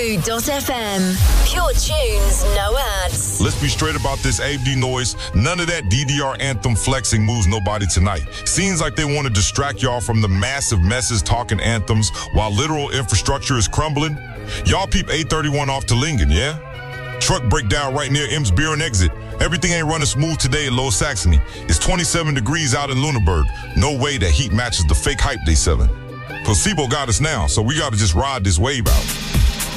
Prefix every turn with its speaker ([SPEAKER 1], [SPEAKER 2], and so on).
[SPEAKER 1] Blue.fm. Pure tunes, no ads.
[SPEAKER 2] Let's be straight about this AD noise. None of that DDR anthem flexing moves nobody tonight. Seems like they want to distract y'all from the massive messes talking anthems while literal infrastructure is crumbling. Y'all peep 831 off to Lingen, yeah? Truck breakdown right near M's Beer and Exit. Everything ain't running smooth today in Lower Saxony. It's 27 degrees out in Lunenburg. No way that heat matches the fake hype they selling. Placebo got us now, so we gotta just ride this wave out.